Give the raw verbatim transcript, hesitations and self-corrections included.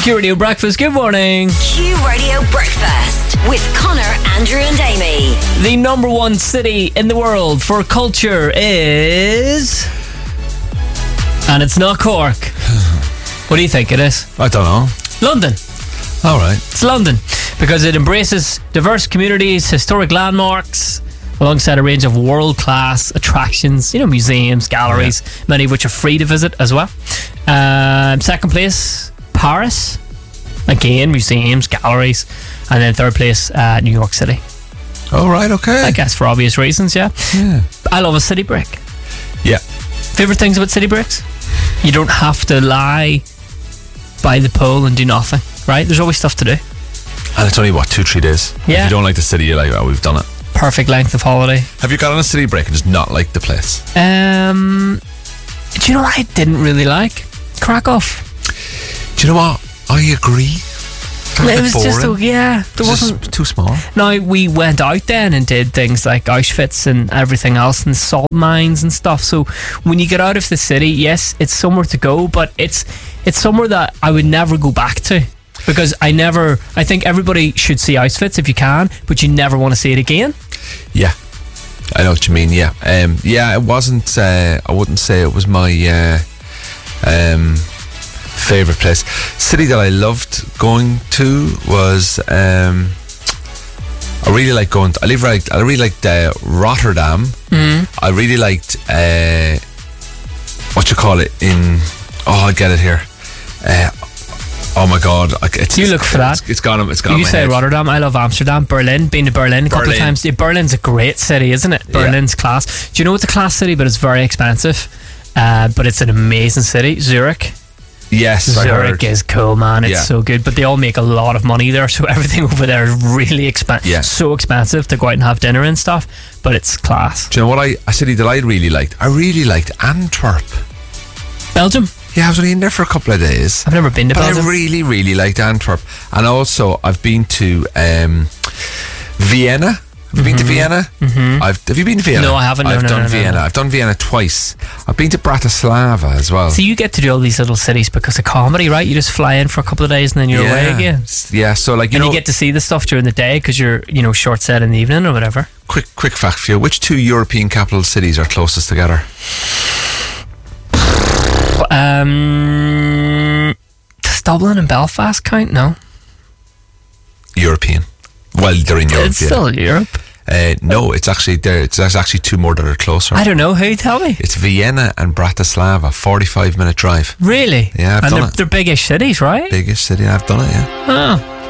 Q Radio Breakfast, good morning. Q Radio Breakfast with Connor, Andrew and Amy. The number one city in the world for culture is... And it's not Cork. What do you think it is? I don't know. London. All right. It's London because it embraces diverse communities, historic landmarks, alongside a range of world-class attractions, you know, museums, galleries, yeah. many of which are free to visit as well. Um, second place, Paris. Again, museums, galleries. And then third place, uh, New York City. Oh, right, okay. I guess for obvious reasons, yeah. Yeah. I love a city break. Yeah. Favourite things about city breaks? You don't have to lie by the pool and do nothing, right? There's always stuff to do. And it's only, what, two, three days? Yeah. If you don't like the city, you're like, oh, we've done it. Perfect length of holiday. Have you got on a city break and just not liked the place? Um, do you know what I didn't really like? Krakow. Do you know what? I agree. It was just, a, yeah, there It's wasn't just too small. Now, we went out then and did things like Auschwitz and everything else and salt mines and stuff. So when you get out of the city, yes, it's somewhere to go, but it's it's somewhere that I would never go back to. Because I never, I think everybody should see Auschwitz if you can, but you never want to see it again. Yeah, I know what you mean. Yeah, um, yeah. It wasn't. Uh, I wouldn't say it was my uh, um, favorite place. City that I loved going to was. Um, I really like going. To, I live right. I really liked uh, Rotterdam. Mm. I really liked uh, what you call it in. Oh, I get it here. Uh, Oh my God! It's, you look for that. It's, it's gone. It's gone. You say head. Rotterdam. I love Amsterdam. Berlin. Been to Berlin a couple Berlin. of times. Yeah, Berlin's a great city, isn't it? Berlin's yeah. class. Do you know it's a class city, but it's very expensive. Uh, but it's an amazing city. Zurich. Yes, Zurich is cool, man. It's yeah. so good. But they all make a lot of money there, so everything over there is really expensive. Yeah. So expensive to go out and have dinner and stuff. But it's class. Do you know what I a city that I really liked? I really liked Antwerp. Belgium. Yeah, I was only in there for a couple of days. I've never been to but Belgium. I really, really liked Antwerp. And also, I've been to um, Vienna. Have you mm-hmm. been to Vienna? Mm-hmm. I've, have you been to Vienna? No, I haven't. No, I've no, done no, no, Vienna. no. I've done Vienna twice. I've been to Bratislava as well. So you get to do all these little cities because of comedy, right? You just fly in for a couple of days and then you're yeah. away again. Yeah, so like you and know, you get to see the stuff during the day because you're, you know, short set in the evening or whatever. Quick, quick fact for you: which two European capital cities are closest together? Um, does Dublin and Belfast count? No. European. Well, they're in Europe. It's yeah. still Europe. Uh, no, it's actually there. It's there's actually two more that are closer. I don't know. Who tell me? It's Vienna and Bratislava. Forty-five minute drive. Really? Yeah, I've and done they're, it. they're biggish cities, right? Biggest city. I've done it. Yeah. Oh.